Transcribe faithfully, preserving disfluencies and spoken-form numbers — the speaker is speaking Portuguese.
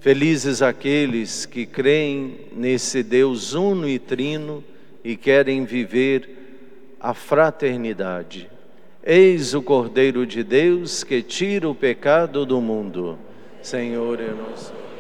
Felizes aqueles que creem nesse Deus uno e trino e querem viver a fraternidade. Eis o Cordeiro de Deus que tira o pecado do mundo. Senhor, eu não sou